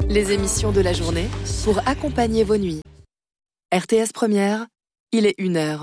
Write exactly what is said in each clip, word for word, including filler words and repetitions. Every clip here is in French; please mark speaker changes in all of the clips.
Speaker 1: les émissions de la journée pour accompagner vos nuits. R T S Première, il est une heure.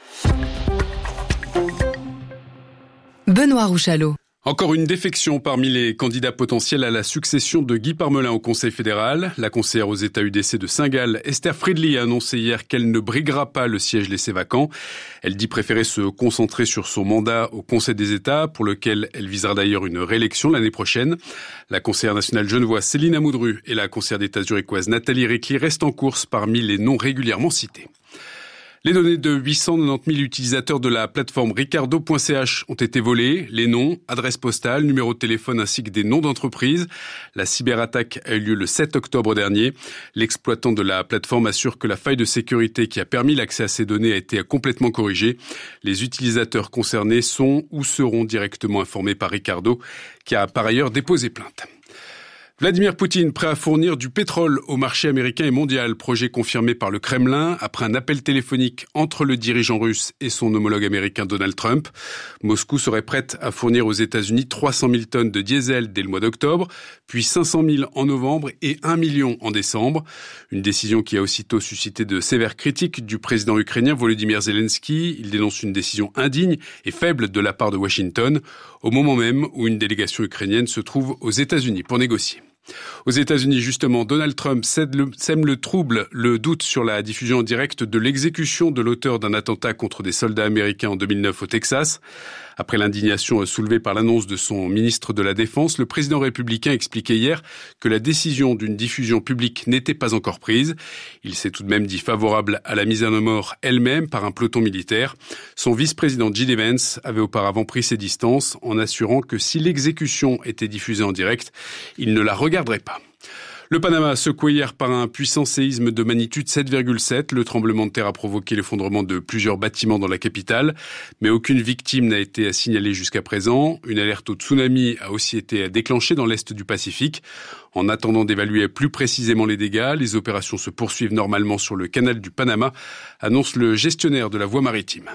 Speaker 1: Benoît Rouchalot.
Speaker 2: Encore une défection parmi les candidats potentiels à la succession de Guy Parmelin au Conseil fédéral. La conseillère aux États U D C de Saint-Gall, Esther Friedli, a annoncé hier qu'elle ne briguera pas le siège laissé vacant. Elle dit préférer se concentrer sur son mandat au Conseil des États, pour lequel elle visera d'ailleurs une réélection l'année prochaine. La conseillère nationale genevoise Céline Amoudru et la conseillère d'État zurichoise Nathalie Ricli restent en course parmi les noms régulièrement cités. Les données de huit cent quatre-vingt-dix mille utilisateurs de la plateforme ricardo point c h ont été volées. Les noms, adresses postales, numéros de téléphone ainsi que des noms d'entreprises. La cyberattaque a eu lieu le sept octobre dernier. L'exploitant de la plateforme assure que la faille de sécurité qui a permis l'accès à ces données a été complètement corrigée. Les utilisateurs concernés sont ou seront directement informés par Ricardo, qui a par ailleurs déposé plainte. Vladimir Poutine prêt à fournir du pétrole au marché américain et mondial, projet confirmé par le Kremlin après un appel téléphonique entre le dirigeant russe et son homologue américain Donald Trump. Moscou serait prête à fournir aux États-Unis trois cent mille tonnes de diesel dès le mois d'octobre, puis cinq cent mille en novembre et un million en décembre. Une décision qui a aussitôt suscité de sévères critiques du président ukrainien Volodymyr Zelensky. Il dénonce une décision indigne et faible de la part de Washington, au moment même où une délégation ukrainienne se trouve aux États-Unis pour négocier. Aux États-Unis, justement, Donald Trump sème le trouble, le doute sur la diffusion en direct de l'exécution de l'auteur d'un attentat contre des soldats américains en deux mille neuf au Texas. Après l'indignation soulevée par l'annonce de son ministre de la Défense, le président républicain expliquait hier que la décision d'une diffusion publique n'était pas encore prise. Il s'est tout de même dit favorable à la mise à mort elle-même par un peloton militaire. Son vice-président J D Vance avait auparavant pris ses distances en assurant que si l'exécution était diffusée en direct, il ne la regarderait pas. Le Panama, secoué hier par un puissant séisme de magnitude sept virgule sept. Le tremblement de terre a provoqué l'effondrement de plusieurs bâtiments dans la capitale, mais aucune victime n'a été signalée jusqu'à présent. Une alerte au tsunami a aussi été déclenchée dans l'est du Pacifique. En attendant d'évaluer plus précisément les dégâts, les opérations se poursuivent normalement sur le canal du Panama, annonce le gestionnaire de la voie maritime.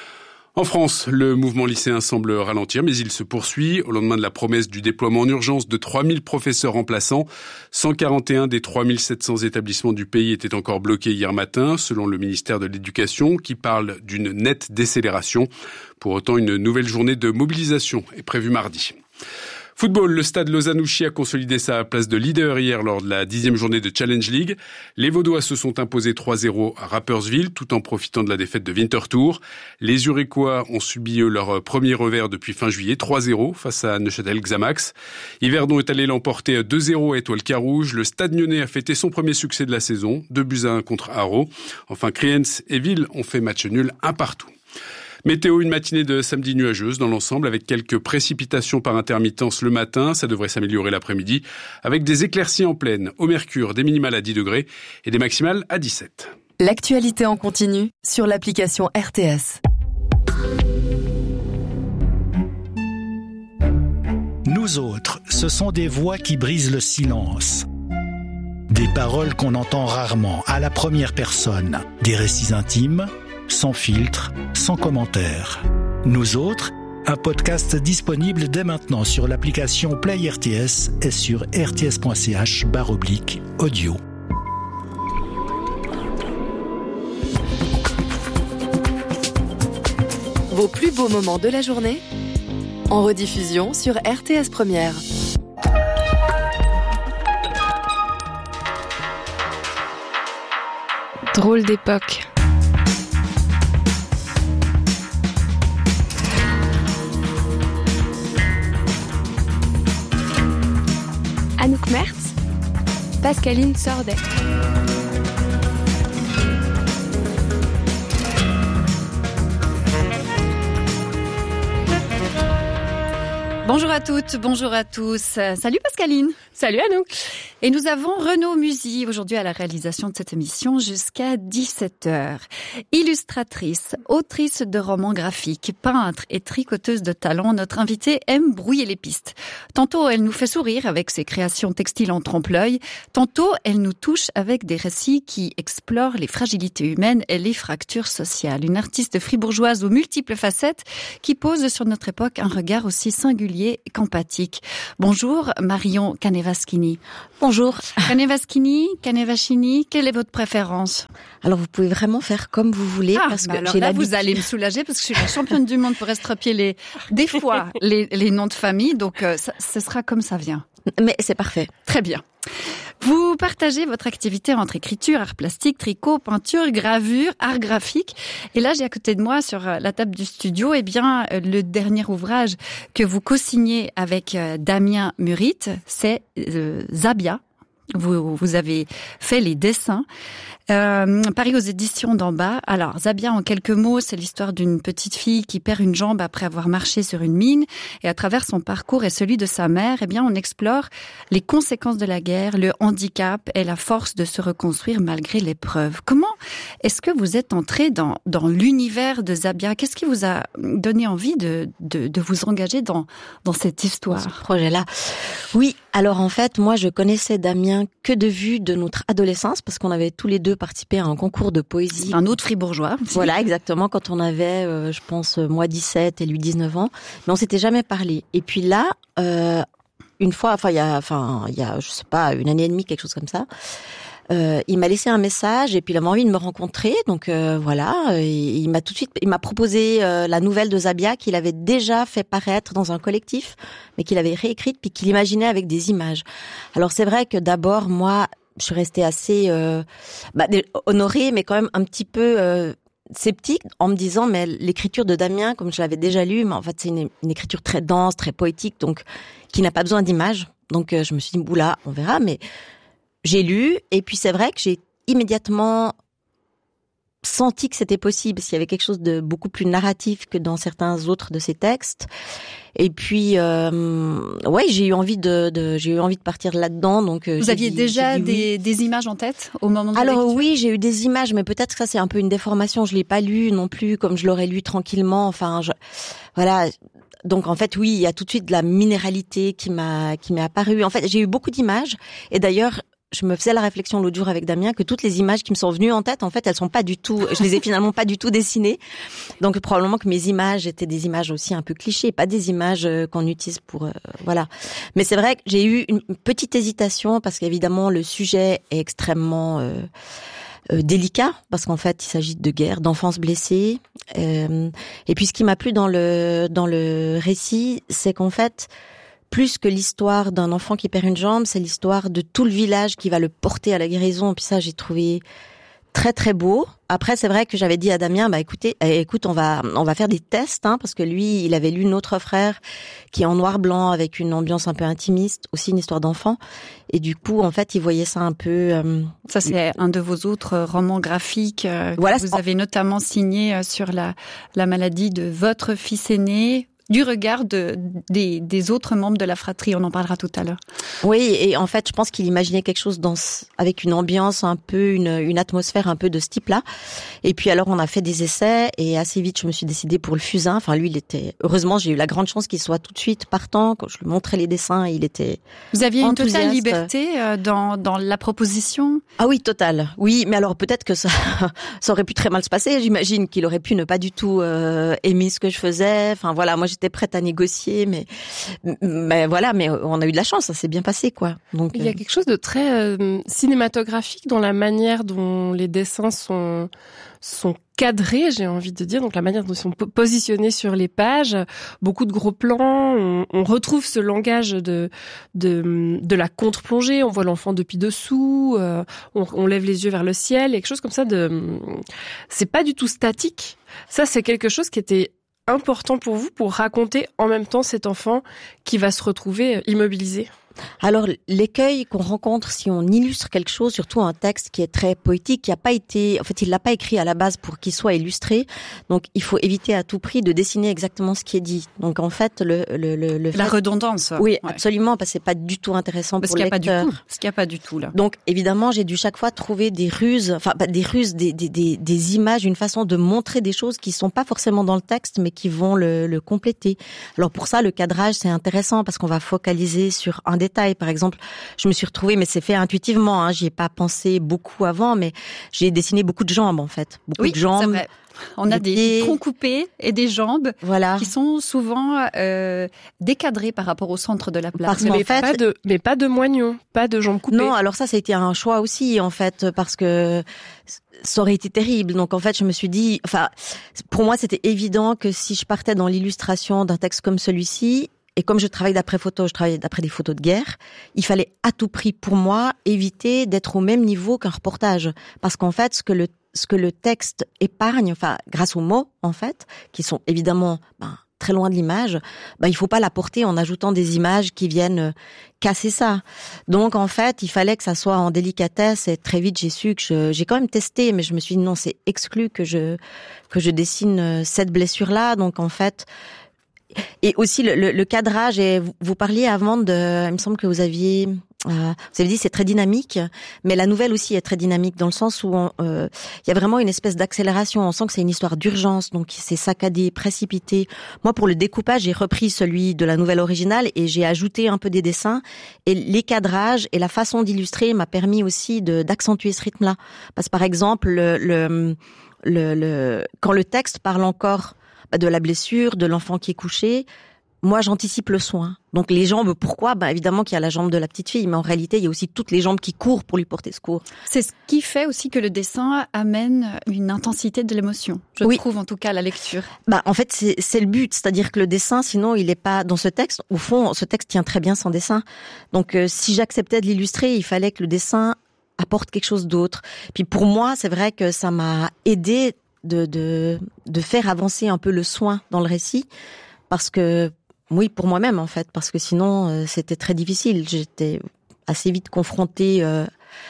Speaker 2: En France, le mouvement lycéen semble ralentir, mais il se poursuit. Au lendemain de la promesse du déploiement en urgence de trois mille professeurs remplaçants, cent quarante et un des trois mille sept cents établissements du pays étaient encore bloqués hier matin, selon le ministère de l'Éducation, qui parle d'une nette décélération. Pour autant, une nouvelle journée de mobilisation est prévue mardi. Football, le stade Lausanne-Ouchy a consolidé sa place de leader hier lors de la dixième journée de Challenge League. Les Vaudois se sont imposés trois zéro à Rapperswil tout en profitant de la défaite de Winterthur. Les Zurichois ont subi eux, leur premier revers depuis fin juillet, trois zéro face à Neuchâtel Xamax. Yverdon est allé l'emporter deux zéro à Étoile Carouge. Le Stade Lyonnais a fêté son premier succès de la saison, deux buts à un contre Haro. Enfin, Kriens et Ville ont fait match nul un partout. Météo, une matinée de samedi nuageuse dans l'ensemble avec quelques précipitations par intermittence le matin. Ça devrait s'améliorer l'après-midi avec des éclaircies en pleine. Au mercure, des minimales à dix degrés et des maximales à dix-sept.
Speaker 1: L'actualité en continu sur l'application R T S.
Speaker 3: Nous autres, ce sont des voix qui brisent le silence. Des paroles qu'on entend rarement, à la première personne. Des récits intimes, sans filtre, sans commentaire. Nous autres, un podcast disponible dès maintenant sur l'application Play R T S et sur rts.ch barre oblique audio.
Speaker 1: Vos plus beaux moments de la journée en rediffusion sur R T S Première.
Speaker 4: Drôle d'époque. Anouk Mertz, Pascaline Sordet.
Speaker 5: Bonjour à toutes, bonjour à tous. Salut Pascaline.
Speaker 4: Salut Anouk.
Speaker 5: Et nous avons Renaud Musy aujourd'hui à la réalisation de cette émission jusqu'à dix-sept heures. Illustratrice, autrice de romans graphiques, peintre et tricoteuse de talent, notre invitée aime brouiller les pistes. Tantôt, elle nous fait sourire avec ses créations textiles en trompe-l'œil. Tantôt, elle nous touche avec des récits qui explorent les fragilités humaines et les fractures sociales. Une artiste fribourgeoise aux multiples facettes qui pose sur notre époque un regard aussi singulier atelier Campatic. Bonjour Marion Canevaschini.
Speaker 6: Bonjour.
Speaker 5: Canevaschini, Canevachini, quelle est votre préférence?
Speaker 6: Alors vous pouvez vraiment faire comme vous voulez.
Speaker 5: Ah,
Speaker 6: parce
Speaker 5: bah
Speaker 6: que
Speaker 5: alors
Speaker 6: j'ai
Speaker 5: là
Speaker 6: l'habitude.
Speaker 5: vous allez me soulager parce que je suis la championne du monde pour estropier les, des fois les, les noms de famille, donc euh, ça, ce sera comme ça vient.
Speaker 6: Mais c'est parfait.
Speaker 5: Très bien. Vous partagez votre activité entre écriture, art plastique, tricot, peinture, gravure, art graphique. Et là, j'ai à côté de moi, sur la table du studio, eh bien, le dernier ouvrage que vous co-signez avec Damien Murit, c'est euh, Zabia. Vous, vous avez fait les dessins. Euh, Paris aux éditions d'en bas. Alors, Zabia, en quelques mots, c'est l'histoire d'une petite fille qui perd une jambe après avoir marché sur une mine. Et à travers son parcours et celui de sa mère, eh bien, on explore les conséquences de la guerre, le handicap et la force de se reconstruire malgré l'épreuve. Comment est-ce que vous êtes entré dans, dans l'univers de Zabia? Qu'est-ce qui vous a donné envie de, de, de vous engager dans, dans cette histoire?
Speaker 6: Ce projet-là. Oui. Alors, en fait, moi, je connaissais Damien que de vue de notre adolescence parce qu'on avait tous les deux participé à un concours de poésie.
Speaker 5: Un autre fribourgeois.
Speaker 6: Voilà, exactement, quand on avait, euh, je pense, moi dix-sept et lui dix-neuf ans. Mais on s'était jamais parlé. Et puis là, euh, une fois, enfin, il y a, enfin, il y a, je sais pas, une année et demie, quelque chose comme ça, euh, il m'a laissé un message et puis il avait envie de me rencontrer. Donc euh, voilà, et il m'a tout de suite, il m'a proposé euh, la nouvelle de Zabia qu'il avait déjà fait paraître dans un collectif, mais qu'il avait réécrite puis qu'il imaginait avec des images. Alors c'est vrai que d'abord, moi, je suis restée assez euh, bah, honorée, mais quand même un petit peu euh, sceptique en me disant, mais l'écriture de Damien, comme je l'avais déjà lu, mais en fait c'est une, une écriture très dense, très poétique, donc qui n'a pas besoin d'images. Donc euh, je me suis dit, boula, on verra, mais j'ai lu, et puis c'est vrai que j'ai immédiatement senti que c'était possible, s'il y avait quelque chose de beaucoup plus narratif que dans certains autres de ses textes. Et puis, euh, ouais, j'ai eu envie de, de, j'ai eu envie de partir là-dedans. Donc,
Speaker 5: vous aviez
Speaker 6: dit,
Speaker 5: déjà
Speaker 6: dit oui.
Speaker 5: des, des images en tête au moment de
Speaker 6: Alors
Speaker 5: la lecture?
Speaker 6: oui, j'ai eu des images, mais peut-être que ça c'est un peu une déformation. Je l'ai pas lu non plus comme je l'aurais lu tranquillement. Enfin, je, voilà. Donc en fait, oui, il y a tout de suite de la minéralité qui m'a, qui m'est apparue. En fait, j'ai eu beaucoup d'images. Et d'ailleurs, je me faisais la réflexion l'autre jour avec Damien que toutes les images qui me sont venues en tête, en fait, elles sont pas du tout, je les ai finalement pas du tout dessinées. Donc probablement que mes images étaient des images aussi un peu clichés, pas des images qu'on utilise pour, euh, voilà. Mais c'est vrai que j'ai eu une petite hésitation parce qu'évidemment le sujet est extrêmement euh, euh, délicat parce qu'en fait il s'agit de guerre, d'enfance blessée. Euh, et puis ce qui m'a plu dans le dans le récit, c'est qu'en fait plus que l'histoire d'un enfant qui perd une jambe, c'est l'histoire de tout le village qui va le porter à la guérison. Puis ça, j'ai trouvé très très beau. Après, c'est vrai que j'avais dit à Damien, bah écoutez, eh, écoute, on va on va faire des tests, hein, parce que lui, il avait lu Notre frère, qui est en noir blanc avec une ambiance un peu intimiste, aussi une histoire d'enfant. Et du coup, en fait, il voyait ça un peu. Euh,
Speaker 5: ça, c'est un de vos autres romans graphiques. Euh,
Speaker 6: voilà,
Speaker 5: que vous avez notamment signé sur la la maladie de votre fils aîné. Du regard de, des, des autres membres de la fratrie, on en parlera tout à l'heure.
Speaker 6: Oui, et en fait, je pense qu'il imaginait quelque chose dans, avec une ambiance un peu, une, une atmosphère un peu de ce type-là. Et puis alors, on a fait des essais, et assez vite, je me suis décidée pour le fusain. Enfin, lui, il était, heureusement, j'ai eu la grande chance qu'il soit tout de suite partant. Quand je lui montrais les dessins, il était
Speaker 5: Vous aviez une
Speaker 6: enthousiaste.
Speaker 5: Totale liberté dans, dans la proposition?
Speaker 6: Ah oui, totale. Oui, mais alors peut-être que ça, ça aurait pu très mal se passer. J'imagine qu'il aurait pu ne pas du tout euh, aimer ce que je faisais. Enfin voilà, moi j'étais prête à négocier, mais mais voilà, mais on a eu de la chance, ça s'est bien passé, quoi. Donc
Speaker 7: il y a quelque chose de très euh, cinématographique dans la manière dont les dessins sont sont cadrés, j'ai envie de dire, donc la manière dont ils sont positionnés sur les pages, beaucoup de gros plans, on, on retrouve ce langage de de de la contre-plongée, on voit l'enfant depuis dessous, euh, on, on lève les yeux vers le ciel, quelque chose comme ça de c'est pas du tout statique. Ça c'est quelque chose qui était important pour vous pour raconter en même temps cet enfant qui va se retrouver immobilisé?
Speaker 6: Alors, l'écueil qu'on rencontre si on illustre quelque chose, surtout un texte qui est très poétique, qui a pas été, en fait, il l'a pas écrit à la base pour qu'il soit illustré. Donc, il faut éviter à tout prix de dessiner exactement ce qui est dit. Donc, en fait, le, le, le, le
Speaker 5: la
Speaker 6: fait...
Speaker 5: redondance.
Speaker 6: Oui,
Speaker 5: ouais.
Speaker 6: Absolument, parce que c'est pas du tout intéressant
Speaker 5: parce
Speaker 6: pour le lecteur.
Speaker 5: Qu'il y a pas du tout. Parce qu'il y a pas du tout, là.
Speaker 6: Donc, évidemment, j'ai dû chaque fois trouver des ruses, enfin, pas des ruses, des, des, des, des images, une façon de montrer des choses qui sont pas forcément dans le texte, mais qui vont le, le compléter. Alors, pour ça, le cadrage, c'est intéressant parce qu'on va focaliser sur un détail. détails. Par exemple, je me suis retrouvée, mais c'est fait intuitivement, hein, j'y ai pas pensé beaucoup avant, mais j'ai dessiné beaucoup de jambes en fait, beaucoup
Speaker 5: oui,
Speaker 6: de jambes.
Speaker 5: C'est vrai. On a des
Speaker 6: pieds.
Speaker 5: troncs coupés et des jambes
Speaker 6: voilà.
Speaker 5: qui sont souvent euh, décadrées par rapport au centre de la place.
Speaker 6: Parce
Speaker 7: mais,
Speaker 6: qu'en fait,
Speaker 7: pas de, mais pas de moignons, pas de jambes coupées.
Speaker 6: Non, alors ça, ça a été un choix aussi, en fait, parce que ça aurait été terrible. Donc, en fait, je me suis dit, enfin, pour moi, c'était évident que si je partais dans l'illustration d'un texte comme celui-ci, et comme je travaille d'après photo, je travaille d'après des photos de guerre, il fallait à tout prix, pour moi, éviter d'être au même niveau qu'un reportage. Parce qu'en fait, ce que le ce que le texte épargne, enfin, grâce aux mots, en fait, qui sont évidemment ben, très loin de l'image, ben, il faut pas l'apporter en ajoutant des images qui viennent casser ça. Donc, en fait, il fallait que ça soit en délicatesse, et très vite, j'ai su que je, j'ai quand même testé, mais je me suis dit non, c'est exclu que je, que je dessine cette blessure-là. Donc, en fait, et aussi le, le, le cadrage, et vous, vous parliez avant de, il me semble que vous aviez, euh, vous avez dit c'est très dynamique, mais la nouvelle aussi est très dynamique dans le sens où il euh, y a vraiment une espèce d'accélération. On sent que c'est une histoire d'urgence, donc c'est saccadé, précipité. Moi, pour le découpage, j'ai repris celui de la nouvelle originale et j'ai ajouté un peu des dessins. Et les cadrages et la façon d'illustrer m'a permis aussi de d'accentuer ce rythme-là. Parce que par exemple, le, le, le, le quand le texte parle encore de la blessure, de l'enfant qui est couché, moi j'anticipe le soin. Donc les jambes, pourquoi ? Bah évidemment qu'il y a la jambe de la petite fille, mais en réalité il y a aussi toutes les jambes qui courent pour lui porter secours.
Speaker 5: C'est ce qui fait aussi que le dessin amène une intensité de l'émotion. Je
Speaker 6: oui.
Speaker 5: trouve en tout cas à la lecture.
Speaker 6: Bah en fait c'est c'est le but, c'est-à-dire que le dessin, sinon il est pas dans ce texte. Au fond, ce texte tient très bien sans dessin. Donc euh, si j'acceptais de l'illustrer, il fallait que le dessin apporte quelque chose d'autre. Puis pour moi, c'est vrai que ça m'a aidé de, de, de faire avancer un peu le soin dans le récit, parce que, oui, pour moi-même, en fait, parce que sinon, euh, c'était très difficile. J'étais assez vite confrontée euh,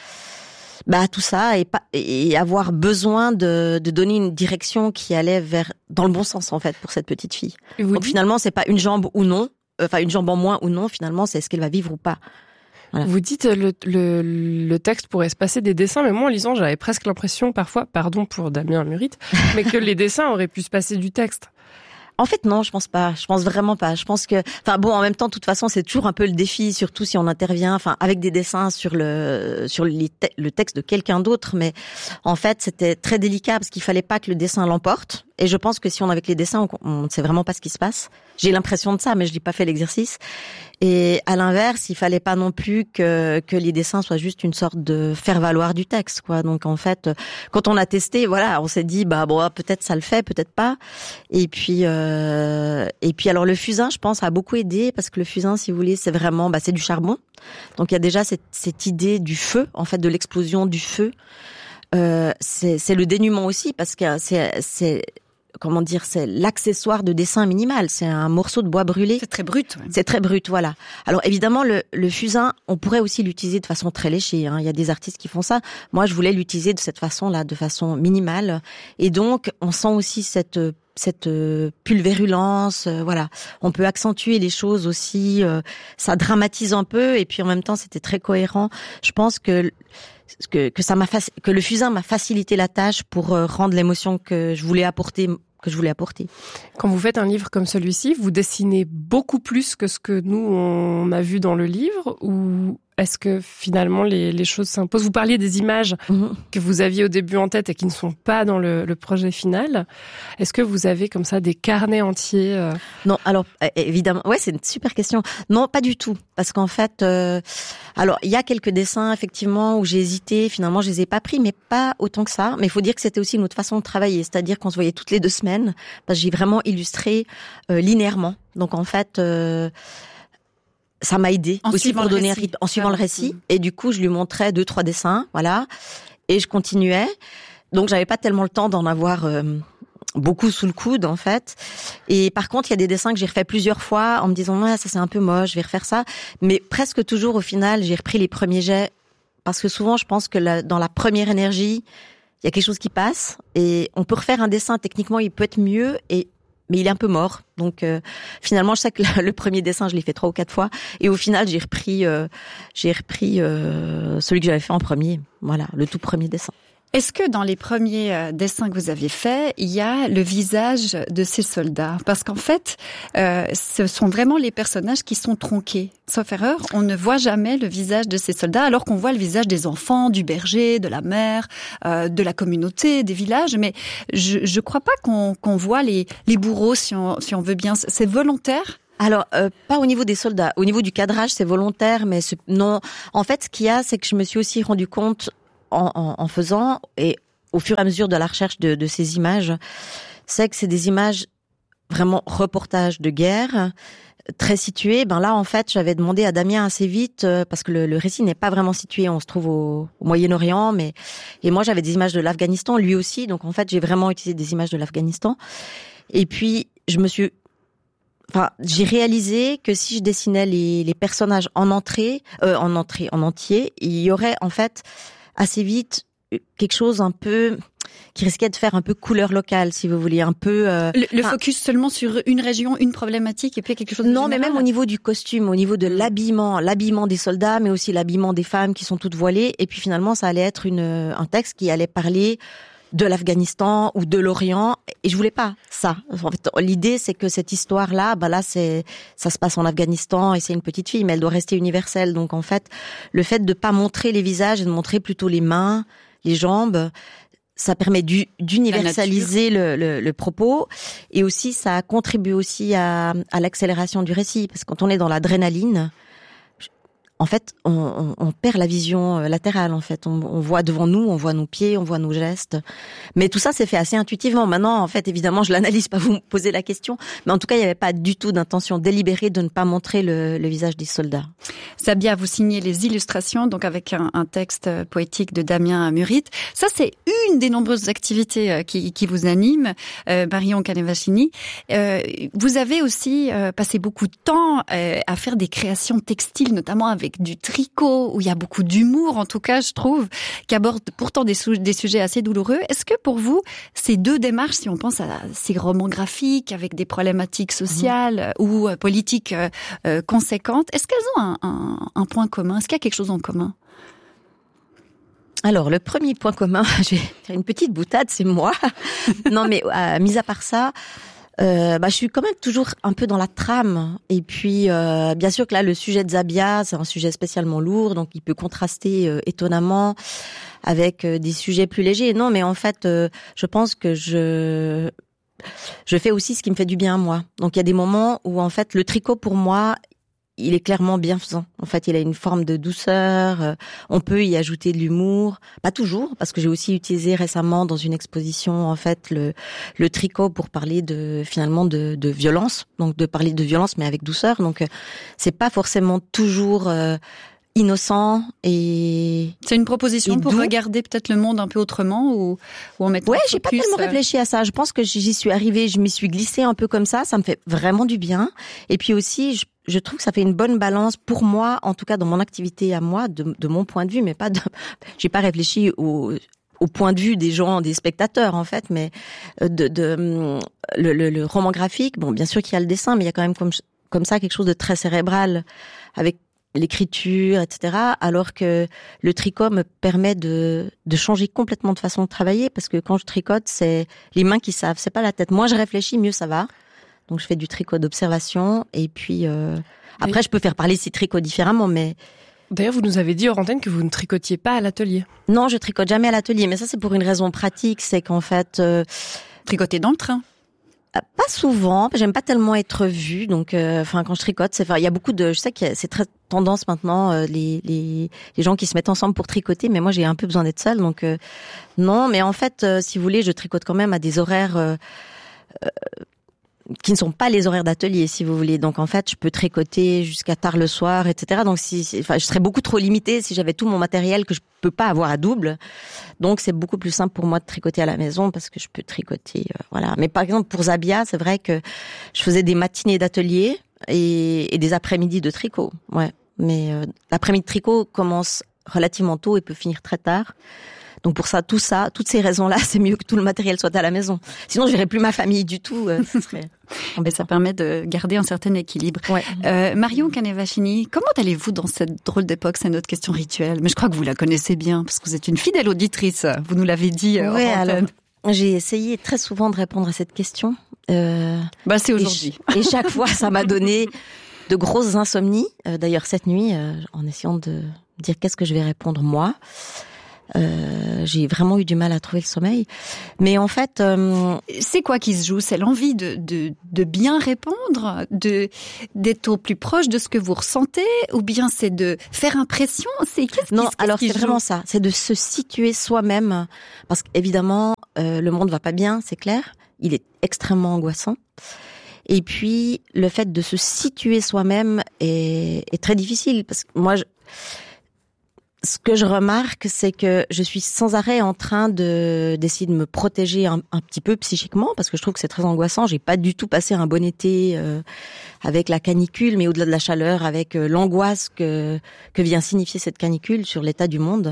Speaker 6: bah, à tout ça et, pas, et avoir besoin de, de donner une direction qui allait vers, dans le bon sens, en fait, pour cette petite fille. Donc dites... finalement, c'est pas une jambe ou non, enfin, une jambe en moins ou non, finalement, c'est est-ce qu'elle va vivre ou pas. Voilà.
Speaker 7: Vous dites le, le, le texte pourrait se passer des dessins, mais moi en lisant j'avais presque l'impression parfois, pardon pour Damien Murit, mais que les dessins auraient pu se passer du texte.
Speaker 6: En fait, non, je pense pas. Je pense vraiment pas. Je pense que, enfin bon, en même temps, de toute façon, c'est toujours un peu le défi, surtout si on intervient, enfin, avec des dessins sur le sur les te- le texte de quelqu'un d'autre. Mais en fait, c'était très délicat parce qu'il fallait pas que le dessin l'emporte. Et je pense que si on avec les dessins, on ne sait vraiment pas ce qui se passe. J'ai l'impression de ça, mais je n'ai pas fait l'exercice. Et à l'inverse, il fallait pas non plus que que les dessins soient juste une sorte de faire-valoir du texte, quoi. Donc en fait, quand on a testé, voilà, on s'est dit bah bon, peut-être ça le fait, peut-être pas. Et puis euh, et puis alors le fusain, je pense, a beaucoup aidé parce que le fusain, si vous voulez, c'est vraiment bah c'est du charbon. Donc il y a déjà cette cette idée du feu, en fait, de l'explosion du feu. Euh, c'est c'est le dénuement aussi parce que c'est c'est comment dire, c'est l'accessoire de dessin minimal. C'est un morceau de bois brûlé.
Speaker 5: C'est très brut. Ouais.
Speaker 6: C'est très brut, voilà. Alors évidemment, le, le fusain, on pourrait aussi l'utiliser de façon très léchée. Hein. Il y a des artistes qui font ça. Moi, je voulais l'utiliser de cette façon-là, de façon minimale. Et donc, on sent aussi cette cette pulvérulence. Euh, voilà, on peut accentuer les choses aussi. Euh, ça dramatise un peu. Et puis en même temps, c'était très cohérent. Je pense que que, que ça m'a faci- que le fusain m'a facilité la tâche pour euh, rendre l'émotion que je voulais apporter. que je voulais apporter.
Speaker 7: Quand vous faites un livre comme celui-ci, vous dessinez beaucoup plus que ce que nous, on a vu dans le livre, ou est-ce que finalement les, les choses s'imposent ? Vous parliez des images mmh. que vous aviez au début en tête et qui ne sont pas dans le, le projet final. Est-ce que vous avez comme ça des carnets entiers euh...
Speaker 6: Non, alors évidemment, ouais, c'est une super question. Non, pas du tout, parce qu'en fait, euh, alors il y a quelques dessins effectivement où j'ai hésité. Finalement, je les ai pas pris, mais pas autant que ça. Mais il faut dire que c'était aussi une autre façon de travailler, c'est-à-dire qu'on se voyait toutes les deux semaines, parce que j'ai vraiment illustré euh, linéairement. Donc en fait. Euh, ça m'a aidé
Speaker 5: en
Speaker 6: aussi pour donner un
Speaker 5: récit.
Speaker 6: rythme, en suivant
Speaker 5: ah,
Speaker 6: le récit.
Speaker 5: Mmh.
Speaker 6: Et du coup, je lui montrais deux, trois dessins, voilà. Et je continuais. Donc, j'avais pas tellement le temps d'en avoir euh, beaucoup sous le coude, en fait. Et par contre, il y a des dessins que j'ai refait plusieurs fois en me disant, ouais, ça c'est un peu moche, je vais refaire ça. Mais presque toujours, au final, j'ai repris les premiers jets. Parce que souvent, je pense que la, dans la première énergie, il y a quelque chose qui passe. Et on peut refaire un dessin, techniquement, il peut être mieux. Et mais il est un peu mort. Donc euh, finalement, je sais que le, le premier dessin, je l'ai fait trois ou quatre fois, et au final, j'ai repris, euh, j'ai repris euh, celui que j'avais fait en premier. Voilà, le tout premier dessin.
Speaker 5: Est-ce que dans les premiers euh, dessins que vous avez faits, il y a le visage de ces soldats? Parce qu'en fait, euh, ce sont vraiment les personnages qui sont tronqués. Sauf erreur, on ne voit jamais le visage de ces soldats, alors qu'on voit le visage des enfants, du berger, de la mère, euh, de la communauté, des villages. Mais je je crois pas qu'on qu'on voit les les bourreaux, si on si on veut bien. C'est volontaire?
Speaker 6: Alors, euh, pas au niveau des soldats. Au niveau du cadrage, c'est volontaire, mais ce, non. En fait, ce qu'il y a, c'est que je me suis aussi rendu compte en, en, en faisant, et au fur et à mesure de la recherche de, de ces images, c'est que c'est des images vraiment reportages de guerre, très situées. Ben là, en fait, j'avais demandé à Damien assez vite, euh, parce que le, le récit n'est pas vraiment situé, on se trouve au, au Moyen-Orient, mais et moi j'avais des images de l'Afghanistan, lui aussi, donc en fait j'ai vraiment utilisé des images de l'Afghanistan. Et puis je me suis Enfin, j'ai réalisé que si je dessinais les, les personnages en entrée, euh, en entrée, en entier, il y aurait en fait assez vite quelque chose un peu qui risquait de faire un peu couleur locale, si vous voulez, un peu. Euh,
Speaker 5: le le focus seulement sur une région, une problématique, et puis quelque chose de
Speaker 6: non,
Speaker 5: général.
Speaker 6: mais même au niveau du costume, au niveau de l'habillement, l'habillement des soldats, mais aussi l'habillement des femmes qui sont toutes voilées. Et puis finalement, ça allait être une un texte qui allait parler de l'Afghanistan ou de l'Orient, et je voulais pas ça. En fait, l'idée c'est que cette histoire-là, bah là c'est ça se passe en Afghanistan et c'est une petite fille, mais elle doit rester universelle. Donc en fait, le fait de pas montrer les visages et de montrer plutôt les mains, les jambes, ça permet du, d'universaliser le, le, le propos, et aussi ça contribue aussi à, à l'accélération du récit, parce que quand on est dans l'adrénaline, en fait, on, on, on perd la vision latérale. En fait, on, on voit devant nous, on voit nos pieds, on voit nos gestes. Mais tout ça, c'est fait assez intuitivement. Maintenant, en fait, évidemment, je l'analyse pas. Vous me posez la question, mais en tout cas, il n'y avait pas du tout d'intention délibérée de ne pas montrer le, le visage des soldats.
Speaker 5: Sabia, vous signez les illustrations, donc avec un, un texte poétique de Damien Murit. Ça, c'est une des nombreuses activités qui, qui vous animent, euh, Marion Canevachini. Euh, vous avez aussi euh, passé beaucoup de temps euh, à faire des créations textiles, notamment avec du tricot, où il y a beaucoup d'humour, en tout cas, je trouve, qui aborde pourtant des, sou- des sujets assez douloureux. Est-ce que pour vous, ces deux démarches, si on pense à ces romans graphiques avec des problématiques sociales mmh. ou euh, politiques euh, euh, conséquentes, est-ce qu'elles ont un, un, un point commun? Est-ce qu'il y a quelque chose en commun?
Speaker 6: Alors, le premier point commun, je vais faire une petite boutade, c'est moi. Non, mais euh, mis à part ça, Euh, bah, je suis quand même toujours un peu dans la trame. Et puis, euh, bien sûr que là, le sujet de Zabia, c'est un sujet spécialement lourd, donc il peut contraster euh, étonnamment avec euh, des sujets plus légers. Non, mais en fait, euh, je pense que je je fais aussi ce qui me fait du bien à moi. Donc, il y a des moments où, en fait, le tricot, pour moi, il est clairement bienfaisant. En fait, il a une forme de douceur. Euh, on peut y ajouter de l'humour. Pas toujours, parce que j'ai aussi utilisé récemment dans une exposition, en fait, le, le tricot pour parler de, finalement, de, de violence. Donc, de parler de violence, mais avec douceur. Donc, euh, c'est pas forcément toujours euh, innocent et
Speaker 5: c'est une proposition
Speaker 6: et
Speaker 5: pour
Speaker 6: doux.
Speaker 5: Regarder peut-être le monde un peu autrement, ou, ou en mettant
Speaker 6: ouais,
Speaker 5: un
Speaker 6: j'ai pas
Speaker 5: focus,
Speaker 6: tellement
Speaker 5: euh...
Speaker 6: réfléchi à ça. Je pense que j'y suis arrivée, je m'y suis glissée un peu comme ça. Ça me fait vraiment du bien. Et puis aussi, je Je trouve que ça fait une bonne balance pour moi, en tout cas dans mon activité à moi, de, de mon point de vue, mais pas de. J'ai pas réfléchi au, au point de vue des gens, des spectateurs en fait, mais de, de le, le, le roman graphique. Bon, bien sûr qu'il y a le dessin, mais il y a quand même comme comme ça quelque chose de très cérébral avec l'écriture, et cetera. Alors que le tricot me permet de de changer complètement de façon de travailler, parce que quand je tricote, c'est les mains qui savent, c'est pas la tête. Moi, je réfléchis, mieux ça va. Donc, je fais du tricot d'observation. Et puis, euh, après, et... je peux faire parler ces tricots différemment, mais...
Speaker 7: D'ailleurs, vous nous avez dit hors antenne que vous ne tricotiez pas à l'atelier.
Speaker 6: Non, je tricote jamais à l'atelier. Mais ça, c'est pour une raison pratique. C'est qu'en fait... Euh...
Speaker 5: Tricoter dans le train?
Speaker 6: Pas souvent. J'aime pas tellement être vue. Donc, enfin, euh, quand je tricote, c'est... Enfin, il y a beaucoup de... Je sais que c'est très tendance maintenant, euh, les, les, les gens qui se mettent ensemble pour tricoter. Mais moi, j'ai un peu besoin d'être seule. Donc, euh, non. Mais en fait, euh, si vous voulez, je tricote quand même à des horaires... Euh, euh, qui ne sont pas les horaires d'atelier, si vous voulez. Donc, en fait, je peux tricoter jusqu'à tard le soir, et cetera. Donc, si, si, enfin, je serais beaucoup trop limitée si j'avais tout mon matériel que je peux pas avoir à double. Donc, c'est beaucoup plus simple pour moi de tricoter à la maison parce que je peux tricoter, euh, voilà. Mais par exemple, pour Zabia, c'est vrai que je faisais des matinées d'atelier et, et des après-midi de tricot. Ouais. Mais euh, l'après-midi de tricot commence relativement tôt et peut finir très tard. Donc pour ça, tout ça, toutes ces raisons-là, c'est mieux que tout le matériel soit à la maison. Sinon, je verrais plus ma famille du tout. Euh, ce serait
Speaker 5: Mais ça permet de garder un certain équilibre.
Speaker 6: Ouais.
Speaker 5: Euh, Marion Canevachini, comment allez-vous dans cette drôle d'époque? C'est notre question rituelle. Mais je crois que vous la connaissez bien, parce que vous êtes une fidèle auditrice. Vous nous l'avez dit. Euh,
Speaker 6: ouais,
Speaker 5: en
Speaker 6: alors, j'ai essayé très souvent de répondre à cette question. Euh,
Speaker 5: bah, c'est aujourd'hui.
Speaker 6: Et, et chaque fois, ça m'a donné de grosses insomnies. Euh, d'ailleurs, cette nuit, euh, en essayant de dire qu'est-ce que je vais répondre moi, euh, j'ai vraiment eu du mal à trouver le sommeil. Mais en fait, euh,
Speaker 5: c'est quoi qui se joue? C'est l'envie de, de, de bien répondre, de d'être au plus proche de ce que vous ressentez, ou bien c'est de faire impression? C'est qu'est-ce
Speaker 6: non,
Speaker 5: qui, qu'est-ce
Speaker 6: alors
Speaker 5: qui
Speaker 6: c'est
Speaker 5: joue?
Speaker 6: vraiment ça. C'est de se situer soi-même, parce qu'évidemment, euh, le monde va pas bien, c'est clair. Il est extrêmement angoissant. Et puis, le fait de se situer soi-même est, est très difficile, parce que moi, je, ce que je remarque, c'est que je suis sans arrêt en train de d'essayer de me protéger un, un petit peu psychiquement, parce que je trouve que c'est très angoissant. J'ai pas du tout passé un bon été euh, avec la canicule, mais au-delà de la chaleur, avec euh, l'angoisse que que vient signifier cette canicule sur l'état du monde.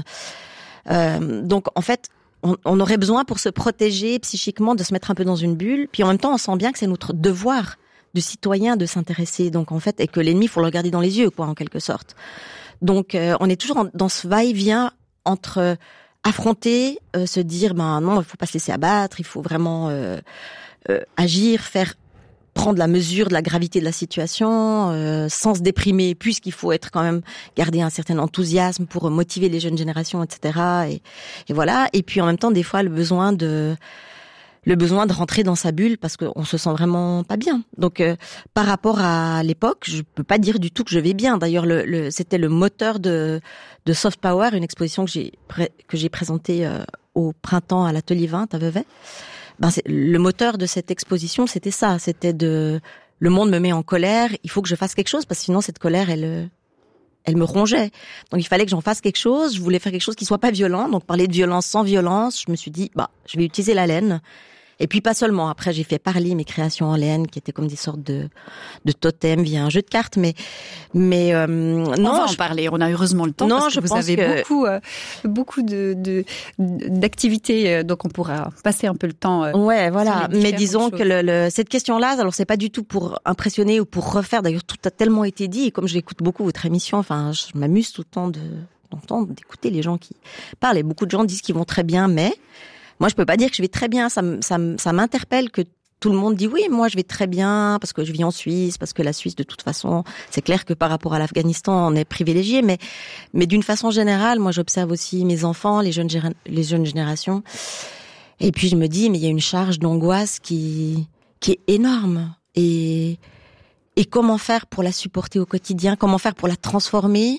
Speaker 6: Euh, donc, en fait, on, on aurait besoin pour se protéger psychiquement de se mettre un peu dans une bulle. Puis en même temps, on sent bien que c'est notre devoir de citoyen de s'intéresser. Donc en fait, et que l'ennemi, il faut le regarder dans les yeux, quoi, en quelque sorte. Donc, euh, on est toujours en, dans ce va-et-vient entre euh, affronter, euh, se dire, ben non, il faut pas se laisser abattre, il faut vraiment euh, euh, agir, faire prendre la mesure de la gravité de la situation, euh, sans se déprimer, puisqu'il faut être quand même garder un certain enthousiasme pour motiver les jeunes générations, et cetera. Et, et voilà. Et puis en même temps, des fois, le besoin de le besoin de rentrer dans sa bulle parce qu'on se sent vraiment pas bien. Donc, euh, par rapport à l'époque, je peux pas dire du tout que je vais bien. D'ailleurs, le, le, c'était le moteur de, de Soft Power, une exposition que j'ai, pré, que j'ai présentée euh, au printemps à l'Atelier vingt à Vevey. Ben, c'est, le moteur de cette exposition, c'était ça. C'était de, le monde me met en colère, il faut que je fasse quelque chose parce que sinon cette colère, elle, elle me rongeait. Donc, il fallait que j'en fasse quelque chose. Je voulais faire quelque chose qui soit pas violent. Donc, parler de violence sans violence, je me suis dit, bah, je vais utiliser la laine. Et puis pas seulement. Après, j'ai fait parler mes créations en laine, qui étaient comme des sortes de de totems via un jeu de cartes. Mais mais euh, non,
Speaker 5: on va en
Speaker 6: je...
Speaker 5: parler. On a heureusement le temps
Speaker 6: non,
Speaker 5: parce que
Speaker 6: je
Speaker 5: vous
Speaker 6: pense
Speaker 5: avez
Speaker 6: que...
Speaker 5: beaucoup euh, beaucoup de, de d'activités. Donc on pourra passer un peu le temps. Euh,
Speaker 6: ouais, voilà. Mais disons
Speaker 5: choses.
Speaker 6: que le, le, cette question-là, alors c'est pas du tout pour impressionner ou pour refaire. D'ailleurs, tout a tellement été dit. Et comme j'écoute beaucoup votre émission, enfin, je m'amuse tout le temps de d'entendre, d'écouter les gens qui parlent. Et beaucoup de gens disent qu'ils vont très bien, mais moi, je peux pas dire que je vais très bien. Ça, ça, ça m'interpelle que tout le monde dit oui, moi je vais très bien parce que je vis en Suisse, parce que la Suisse, de toute façon, c'est clair que par rapport à l'Afghanistan, on est privilégié. Mais, mais d'une façon générale, moi, j'observe aussi mes enfants, les jeunes, les jeunes générations. Et puis je me dis, mais il y a une charge d'angoisse qui, qui est énorme. Et, et comment faire pour la supporter au quotidien? Comment faire pour la transformer?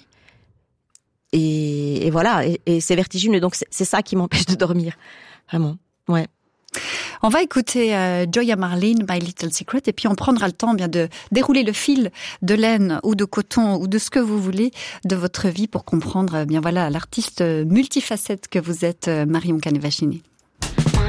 Speaker 6: Et, et voilà. Et, et c'est vertigineux. Donc c'est, c'est ça qui m'empêche de dormir. Vraiment, ouais.
Speaker 5: On va écouter euh, Joya Marlene, My Little Secret, et puis on prendra le temps bien de dérouler le fil de laine ou de coton ou de ce que vous voulez de votre vie pour comprendre bien voilà l'artiste multifacette que vous êtes, Marion Canevachini.